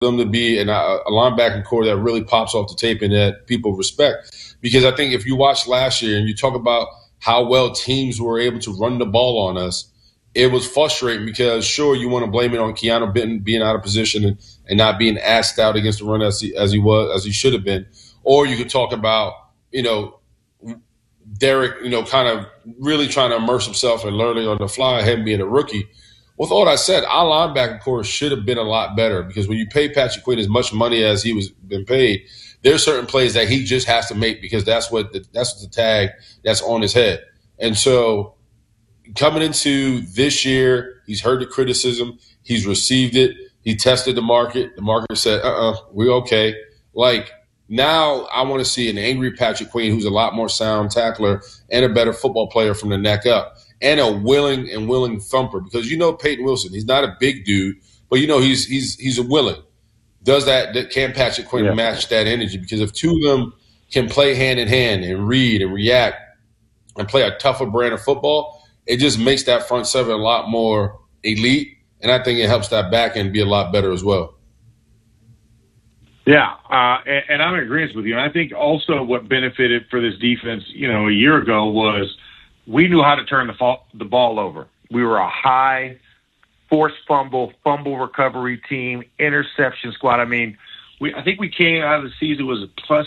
them to be a linebacking core that really pops off the tape and that people respect. Because I think if you watch last year and you talk about how well teams were able to run the ball on us, it was frustrating because, sure, you want to blame it on Keanu Benton being out of position and not being as stout against the run as he should have been. Or you could talk about, Derek, kind of really trying to immerse himself and learning on the fly, him being a rookie. With all that said, our linebacking core should have been a lot better because when you pay Patrick Queen as much money as he was been paid, there's certain plays that he just has to make because that's what the tag that's on his head. And so coming into this year, he's heard the criticism. He's received it. He tested the market. The market said, we're okay. Now I want to see an angry Patrick Queen who's a lot more sound tackler and a better football player from the neck up and a willing thumper because Peyton Wilson, he's not a big dude, but he's a willing. Can Patrick Queen match that energy? Because if two of them can play hand in hand and read and react and play a tougher brand of football, it just makes that front seven a lot more elite, and I think it helps that back end be a lot better as well. Yeah, and I'm in agreement with you. And I think also what benefited for this defense, a year ago was we knew how to turn the ball over. We were a high forced fumble recovery team, interception squad. I mean, I think we came out of the season was plus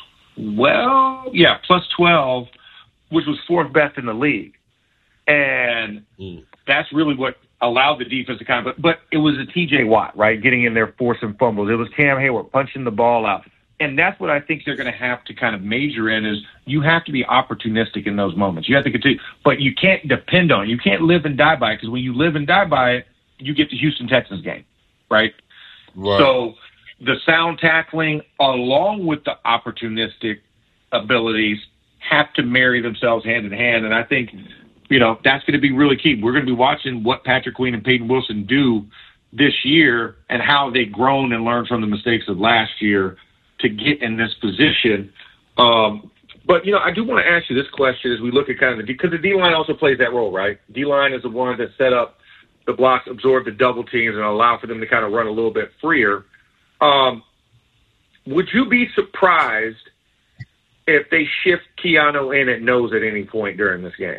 12, which was fourth best in the league. And that's really what allowed the defense to kind of, but it was a TJ Watt, right? Getting in there, forcing fumbles. It was Cam Hayward punching the ball out. And that's what I think they're going to have to kind of major in is you have to be opportunistic in those moments. You have to continue, but you can't depend on it. You can't live and die by it because when you live and die by it, you get the Houston Texans game, right? So the sound tackling along with the opportunistic abilities have to marry themselves hand in hand. And I think, that's going to be really key. We're going to be watching what Patrick Queen and Peyton Wilson do this year and how they've grown and learned from the mistakes of last year to get in this position. But, I do want to ask you this question as we look at kind of because the D-line also plays that role, right? D-line is the one that set up the blocks, absorb the double teams, and allow for them to kind of run a little bit freer. Would you be surprised if they shift Keanu in at nose at any point during this game?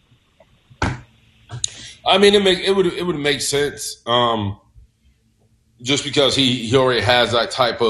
I mean, it would make sense, just because he already has that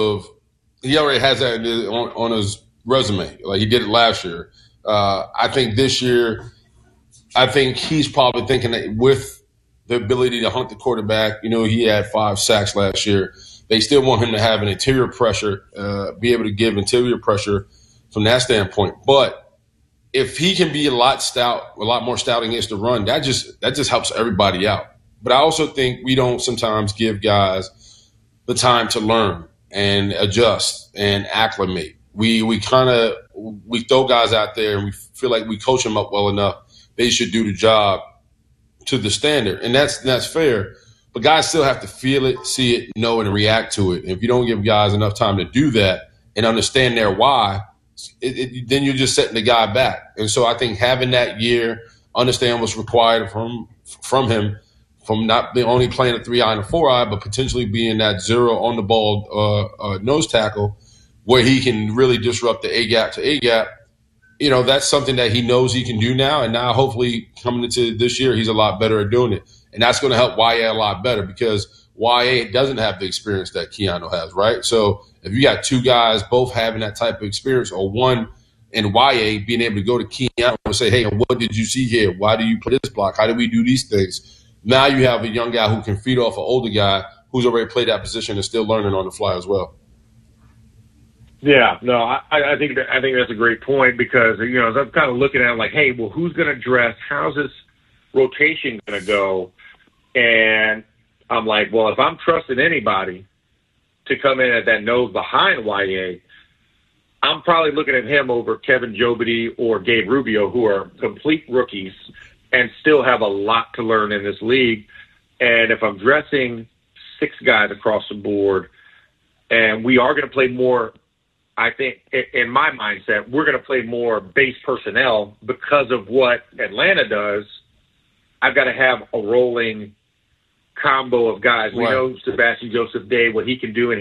on his resume, like he did it last year. I think this year, he's probably thinking that with the ability to hunt the quarterback, he had 5 sacks last year. They still want him to have an interior pressure, be able to give interior pressure from that standpoint, but if he can be a lot more stout against the run, that just helps everybody out. But I also think we don't sometimes give guys the time to learn and adjust and acclimate. We throw guys out there and we feel like we coach them up well enough. They should do the job to the standard, and that's fair. But guys still have to feel it, see it, know it, and react to it. And if you don't give guys enough time to do that and understand their why, then you're just setting the guy back. And so I think having that year, understand what's required from him, from not only playing a 3-eye and a 4-eye, but potentially being that zero on the ball nose tackle where he can really disrupt the A-gap to A-gap. That's something that he knows he can do now. And now hopefully coming into this year, he's a lot better at doing it. And that's going to help YA a lot better because YA doesn't have the experience that Keanu has, right? So if you got two guys both having that type of experience, or one in YA being able to go to Keanu and say, hey, what did you see here? Why do you play this block? How do we do these things? Now you have a young guy who can feed off an older guy who's already played that position and still learning on the fly as well. Yeah, no, I think that's a great point because, as I'm kind of looking at it like, hey, well, who's going to dress? How's this rotation going to go? And I'm like, well, if I'm trusting anybody to come in at that nose behind YA, I'm probably looking at him over Kevin Jobity or Gabe Rubio, who are complete rookies and still have a lot to learn in this league. And if I'm dressing 6 guys across the board, and we are going to play more, I think, in my mindset, we're going to play more base personnel because of what Atlanta does. I've got to have a rolling combo of guys. We Right. know Sebastian Joseph Day, what he can do, and